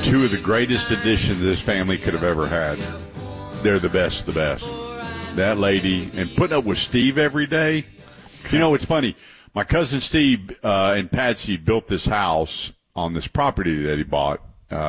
two of the greatest additions this family could have ever had. They're the best of the best. That lady, and putting up with Steve every day. You know, it's funny. My cousin Steve and Patsy built this house on this property that he bought.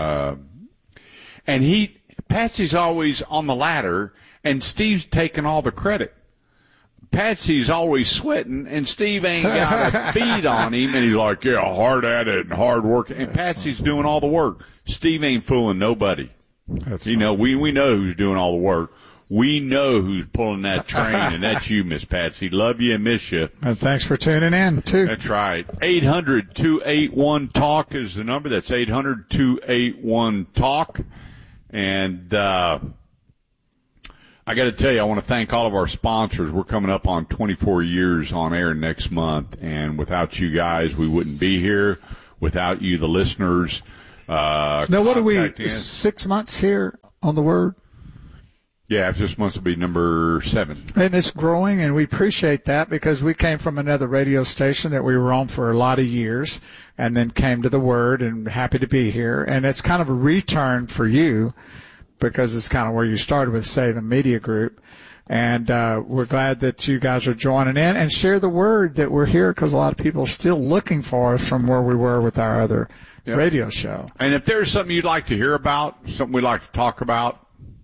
And Patsy's always on the ladder, and Steve's taking all the credit. Patsy's always sweating, and Steve ain't got a beat on him, and he's like, yeah, hard at it and hard work. And Patsy's doing all the work. Steve ain't fooling nobody. We know who's doing all the work. We know who's pulling that train, and that's you, Miss Patsy. Love you and miss you. And thanks for tuning in, too. That's right. 800-281-TALK is the number. That's 800-281-TALK. And I got to tell you, I want to thank all of our sponsors. We're coming up on 24 years on air next month, and without you guys, we wouldn't be here. Without you, the listeners. Now, what are we, 6 months here on the Word? Yeah, this month will be number 7. And it's growing, and we appreciate that because we came from another radio station that we were on for a lot of years and then came to the Word, and happy to be here. And it's kind of a return for you because it's kind of where you started with Salem Media Group. And we're glad that you guys are joining in and share the word that we're here because a lot of people are still looking for us from where we were with our other radio show. And if there's something you'd like to hear about, something we'd like to talk about,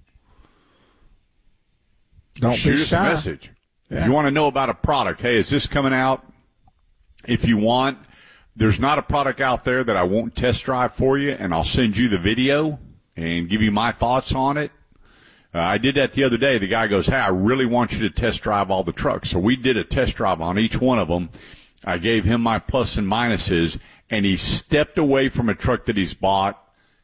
don't shoot be us shy. a message. Yeah. If you want to know about a product, hey, is this coming out? If you want, there's not a product out there that I won't test drive for you, and I'll send you the video and give you my thoughts on it. I did that the other day. The guy goes, hey, I really want you to test drive all the trucks. So we did a test drive on each one of them. I gave him my plus and minuses, and he stepped away from a truck that he's bought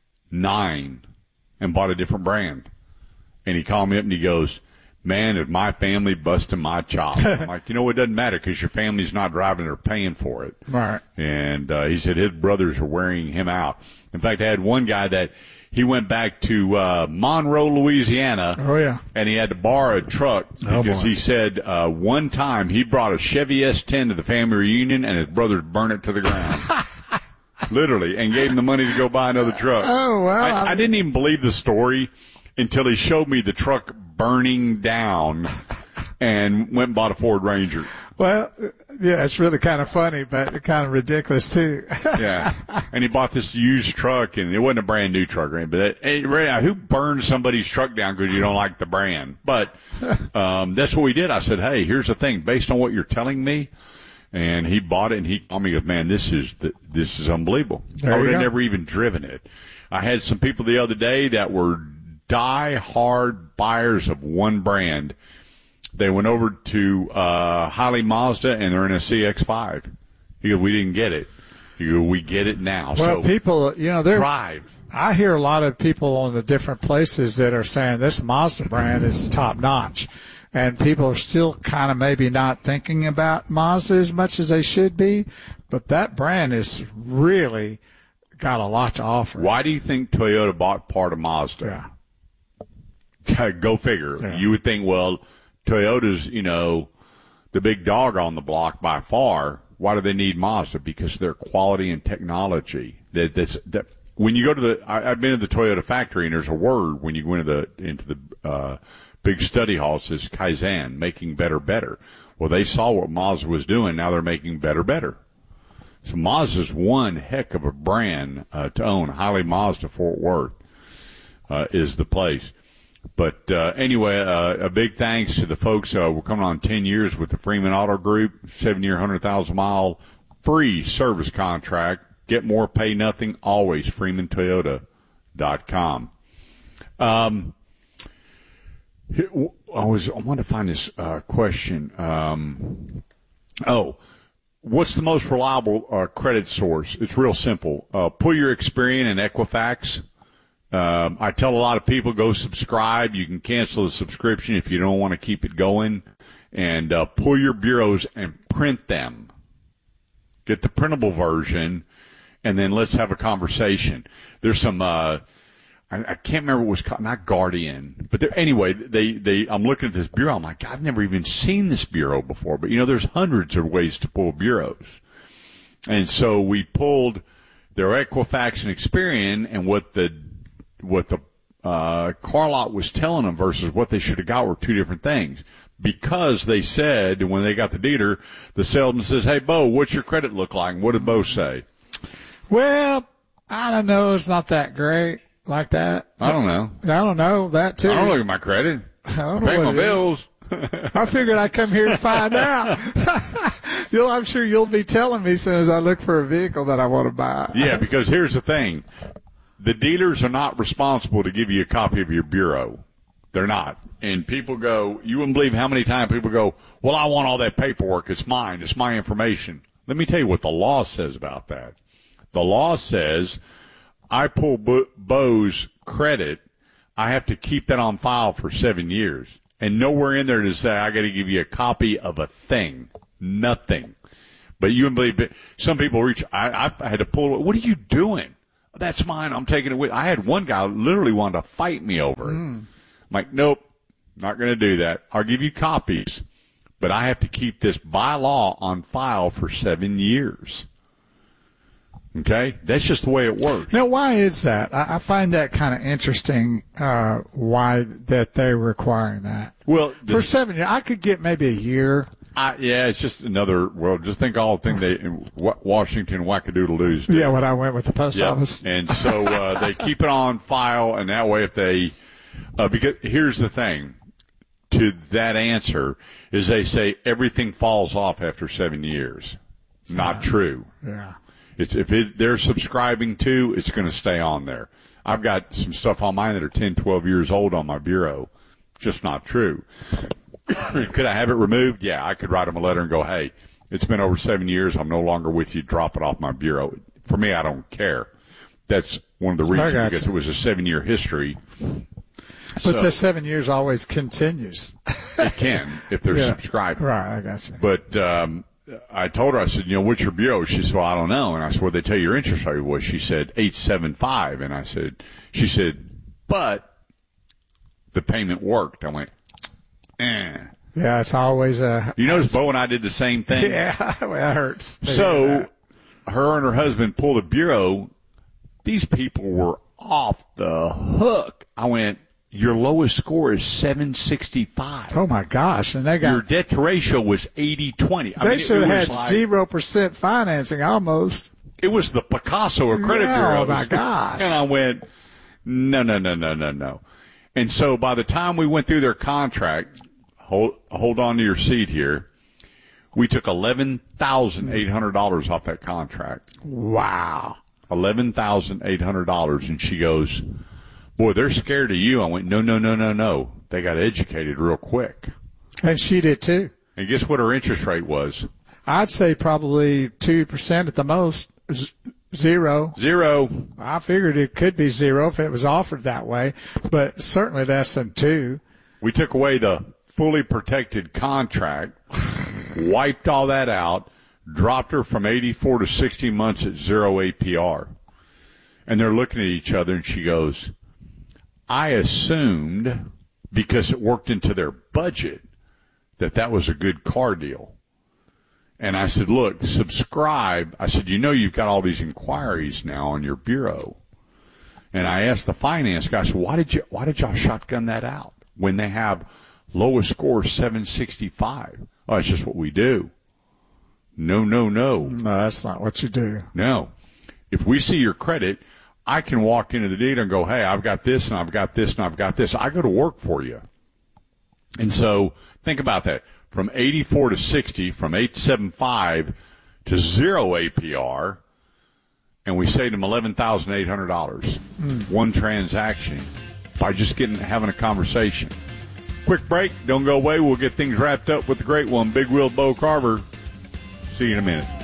9 and bought a different brand. And he called me up and he goes, man, is my family busting my chops? I'm like, it doesn't matter because your family's not driving or paying for it. Right. And he said his brothers are wearing him out. In fact, I had one guy that he went back to Monroe, Louisiana. Oh, yeah. And he had to borrow a truck because he said one time he brought a Chevy S10 to the family reunion and his brothers burned it to the ground. Literally, and gave him the money to go buy another truck. Oh, wow. I didn't even believe the story until he showed me the truck burning down and went and bought a Ford Ranger. Well, yeah, it's really kind of funny, but kind of ridiculous, too. Yeah. And he bought this used truck, and it wasn't a brand new truck, right? But who burns somebody's truck down because you don't like the brand? But that's what we did. I said, hey, here's the thing. Based on what you're telling me, and he bought it, and he called me and goes, man, this is unbelievable. I would have never even driven it. I had some people the other day that were die-hard buyers of one brand. They went over to Highly Mazda, and they're in a CX-5. He goes, we didn't get it. He goes, we get it now. Well, so people, they're drive. I hear a lot of people in the different places that are saying this Mazda brand is top-notch. And people are still kind of maybe not thinking about Mazda as much as they should be. But that brand is really got a lot to offer. Why do you think Toyota bought part of Mazda? Yeah. Go figure. Yeah. You would think, well, Toyota's, the big dog on the block by far. Why do they need Mazda? Because of their quality and technology. That when you go to I've been to the Toyota factory, and there's a word when you go into the big study hall, it says Kaizen, making better. Well, they saw what Mazda was doing. Now they're making better. So Mazda's one heck of a brand to own. Highly Mazda Fort Worth is the place. But anyway, a big thanks to the folks. We're coming on 10 years with the Freeman Auto Group, 7-year, 100,000-mile free service contract. Get more, pay nothing, always, FreemanToyota.com. I wanted to find this question. What's the most reliable credit source? It's real simple. Pull your Experian and Equifax. I tell a lot of people, go subscribe. You can cancel the subscription if you don't want to keep it going. And pull your bureaus and print them. Get the printable version, and then let's have a conversation. There's some I can't remember what it was called, not Guardian. But anyway, I'm looking at this bureau. I'm like, I've never even seen this bureau before. But, there's hundreds of ways to pull bureaus. And so we pulled They're Equifax and Experian, and what the car lot was telling them versus what they should have got were two different things. Because they said, when they got the dealer, the salesman says, "Hey, Bo, what's your credit look like?" And what did Bo say? Well, I don't know. It's not that great like that. I don't know. That too. I don't look at my credit. I don't Pay know my what it bills. I figured I'd come here to find out. I'm sure you'll be telling me as soon as I look for a vehicle that I want to buy. Yeah, because here's the thing. The dealers are not responsible to give you a copy of your bureau. They're not. And people go, you wouldn't believe how many times people go, "Well, I want all that paperwork. It's mine. It's my information." Let me tell you what the law says about that. The law says I pull Bo's credit, I have to keep that on file for 7 years. And nowhere in there to say I got to give you a copy of a thing. Nothing. But you wouldn't believe it. Some people reach, I had to pull it. "What are you doing?" "That's mine. I'm taking it with." I had one guy literally wanted to fight me over it. I'm like, "Nope, not going to do that. I'll give you copies, but I have to keep this by law on file for 7 years." Okay? That's just the way it works. Now, why is that? I find that kind of interesting, why that they're requiring that. Well, for 7 years, I could get maybe a year. Yeah, it's just another, well, just think all the thing they, Washington wackadoodle-doos do. Yeah, when I went with the post office. And so they keep it on file, and that way if they, because here's the thing, to that answer, is they say everything falls off after 7 years. Not true. Yeah. It's they're subscribing to, it's going to stay on there. I've got some stuff on mine that are 10, 12 years old on my bureau. Just not true. Could I have it removed? Yeah, I could write them a letter and go, "Hey, it's been over 7 years. I'm no longer with you. Drop it off my bureau." For me, I don't care. That's one of the reasons, because it was a 7-year history. But the 7 years always continues. It can, if they're subscribed. Right, I got you. But I told her, I said, "What's your bureau?" She said, "Well, I don't know." And I said, "Well, they tell you your interest rate was." She said, 8.75. And she said, "But the payment worked." I went, Yeah, it's always a... You notice Bo and I did the same thing? Yeah, well, that hurts. So her and her husband pulled the bureau. These people were off the hook. I went, "Your lowest score is 765. Oh, my gosh. And they got... Your debt to ratio was 80-20. They should have had 0% financing almost. It was the Picasso of credit bureaus. Oh, my gosh. And I went, no. And so by the time we went through their contract, hold on to your seat here, we took $11,800 off that contract. Wow. $11,800. And she goes, "Boy, they're scared of you." I went, No. They got educated real quick. And she did too. And guess what her interest rate was? I'd say probably 2% at the most. Zero. I figured it could be zero if it was offered that way, but certainly less than 2. We took away the fully protected contract, wiped all that out, dropped her from 84 to 60 months at 0 APR. And they're looking at each other, and she goes, "I assumed, because it worked into their budget, that was a good car deal." And I said, "Look, subscribe." I said, "You've got all these inquiries now on your bureau." And I asked the finance guy, I said, why did y'all shotgun that out when they have lowest score 765? "Oh, it's just what we do." No. No, that's not what you do. No. If we see your credit, I can walk into the dealer and go, "Hey, I've got this and I've got this and I've got this. I go to work for you." And so think about that. From 84 to 60, from 875 to 0 APR, and we saved them $11,800. One transaction by just having a conversation. Quick break. Don't go away. We'll get things wrapped up with the great one, Big Wheel Bo Carver. See you in a minute.